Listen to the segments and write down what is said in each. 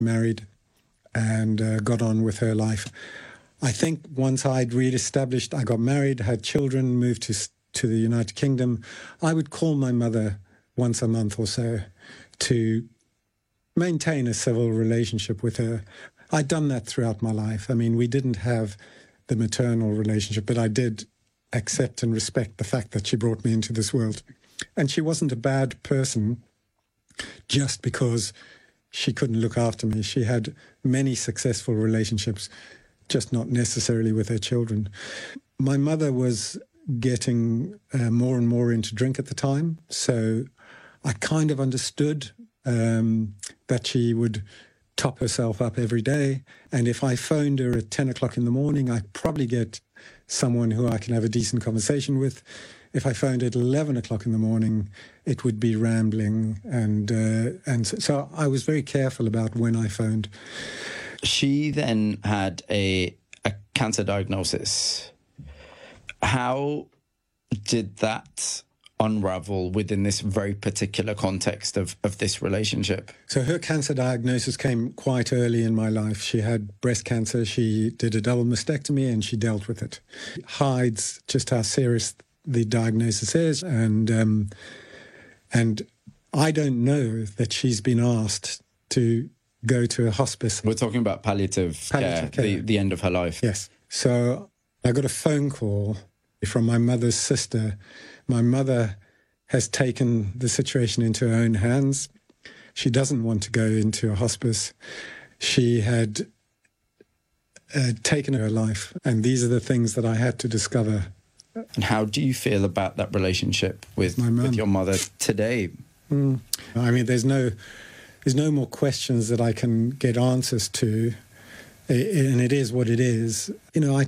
married, and got on with her life. I think once I'd re-established, I got married, had children, moved to the United Kingdom, I would call my mother once a month or so to maintain a civil relationship with her. I'd done that throughout my life. I mean, we didn't have the maternal relationship, but I did accept and respect the fact that she brought me into this world. And she wasn't a bad person just because she couldn't look after me. She had many successful relationships, just not necessarily with her children. My mother was getting more and more into drink at the time, so I kind of understood that she would top herself up every day, and if I phoned her at 10 o'clock in the morning, I'd probably get someone who I can have a decent conversation with. If I phoned at 11 o'clock in the morning, it would be rambling, and so I was very careful about when I phoned. She then had a cancer diagnosis. How did that unravel within this very particular context of this relationship? So her cancer diagnosis came quite early in my life. She had breast cancer. She did a double mastectomy and she dealt with it. It hides just how serious the diagnosis is. And I don't know that she's been asked to go to a hospice. We're talking about palliative care. The end of her life. Yes. So I got a phone call from my mother's sister. My mother has taken the situation into her own hands. She doesn't want to go into a hospice. She had taken her life, and these are the things that I had to discover. And how do you feel about that relationship with your mother today? I mean, there's no more questions that I can get answers to, and it is what it is. You know,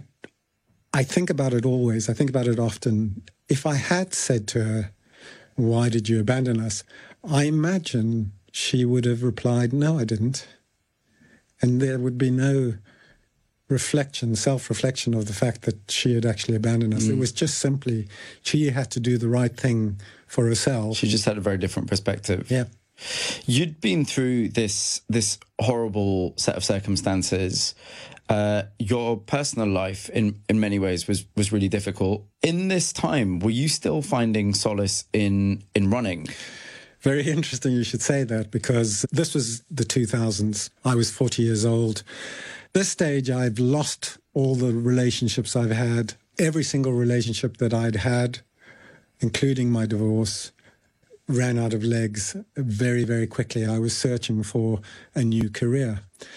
I think about it always. I think about it often. If I had said to her, "Why did you abandon us?" I imagine she would have replied, "No, I didn't." And there would be no self-reflection of the fact that she had actually abandoned us. It was just simply she had to do the right thing for herself. She just had a very different perspective. Yeah. You'd been through this horrible set of circumstances. Your personal life, in many ways, was really difficult. In this time, were you still finding solace in running? Very interesting you should say that, because this was the 2000s. I was 40 years old. This stage, I've lost all the relationships I've had. Every single relationship that I'd had, including my divorce, ran out of legs very, very quickly. I was searching for a new career.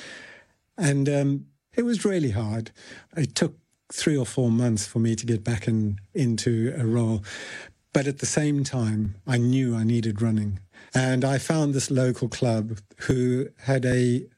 And it was really hard. It took 3 or 4 months for me to get back into a role. But at the same time, I knew I needed running. And I found this local club who had a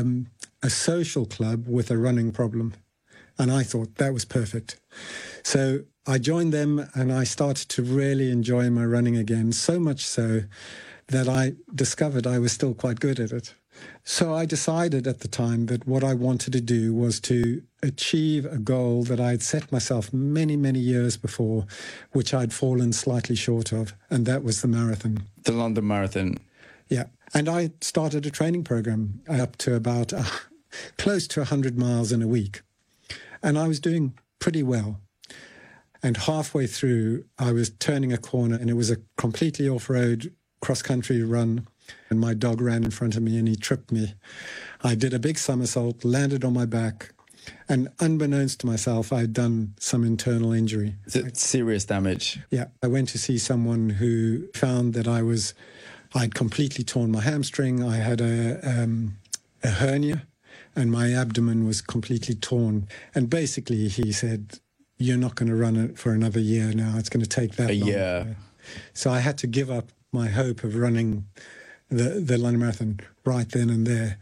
social club with a running problem. And I thought that was perfect. So I joined them and I started to really enjoy my running again, so much so that I discovered I was still quite good at it. So I decided at the time that what I wanted to do was to achieve a goal that I had set myself many, many years before, which I'd fallen slightly short of, and that was the marathon. The London Marathon. Yeah. And I started a training program up to about close to 100 miles in a week. And I was doing pretty well. And halfway through, I was turning a corner, and it was a completely off-road cross-country run. And my dog ran in front of me and he tripped me. I did a big somersault, landed on my back, and unbeknownst to myself, I'd done some internal injury. Is it serious damage? Yeah. I went to see someone who found that I'd completely torn my hamstring. I had a hernia and my abdomen was completely torn. And basically he said, "You're not going to run it for another year now. It's going to take that long." A year. So I had to give up my hope of running the London Marathon right then and there.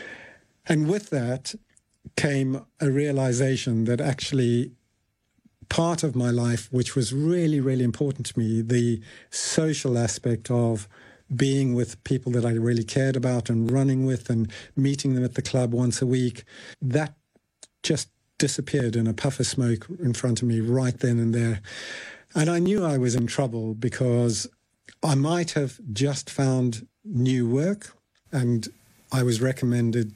And with that came a realization that actually part of my life, which was really, really important to me, the social aspect of being with people that I really cared about and running with and meeting them at the club once a week, that just disappeared in a puff of smoke in front of me right then and there. And I knew I was in trouble because I might have just found new work, and I was recommended